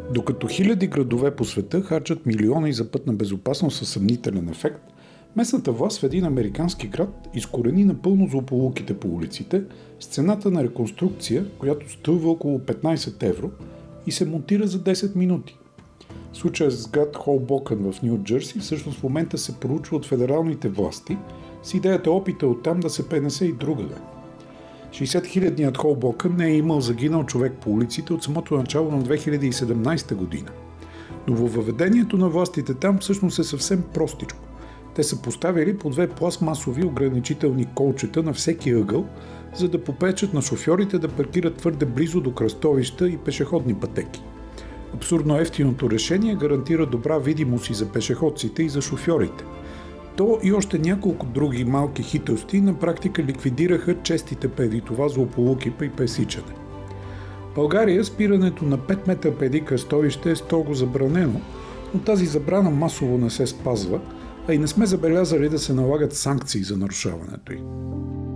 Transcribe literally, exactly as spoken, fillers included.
Докато хиляди градове по света харчат милиони за пътна безопасност със съмнителен ефект, местната власт в един американски град изкорени напълно злополуките по улиците с цената на реконструкция, която струва около петнайсет евро и се монтира за десет минути. Случаят с град Холбокън в Ню Джърси всъщност в момента се проучва от федералните власти с идеята опита оттам да се пренесе и другаде. шейсет-хилядният Холбокън не е имал загинал човек по улиците от самото начало на две хиляди и седемнайсета година. Но във въведението на властите там всъщност е съвсем простичко. Те са поставили по две пластмасови ограничителни колчета на всеки ъгъл, за да попречат на шофьорите да паркират твърде близо до кръстовища и пешеходни пътеки. Абсурдно ефтиното решение гарантира добра видимост и за пешеходците, и за шофьорите. То и още няколко други малки хитрости на практика ликвидираха честите преди това злополуки при пресичане. В България спирането на пет метра преди кръстовище е строго забранено, но тази забрана масово не се спазва, а и не сме забелязали да се налагат санкции за нарушаването й.